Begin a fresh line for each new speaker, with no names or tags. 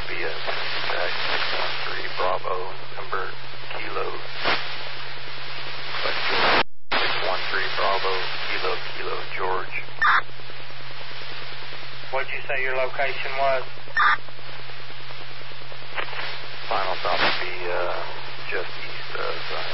BS, Jack 613, Bravo, number Kilo. 613, Bravo, Kilo, George.
What'd you say your location was?